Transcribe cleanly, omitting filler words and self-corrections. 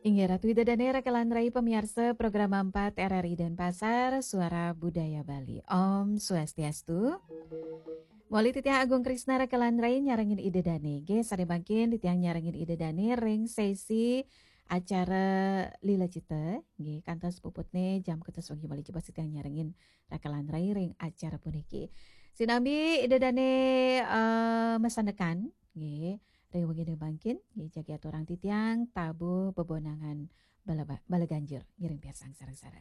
Inggih Ratu Widadari Rekalan Rai pemirsa program 4 RRI Denpasar Suara Budaya Bali. Om Swastiastu. Wali titiang Agung Krisna Rekalan Rai nyarengin ide dane. Ge sadebangkin titiang nyarengin ide dane ring sesi acara Lila Cita. Ge kantos puputne jam ketus wengi wali coba titiang nyarengin Rekalan Rai ring acara puniki. Sinambi ide dane mesandekan. Ge Rewang bangkin, jagi orang titiang, tabu, bebonangan, bala ganjur, ngiring piasang sarang-sarang.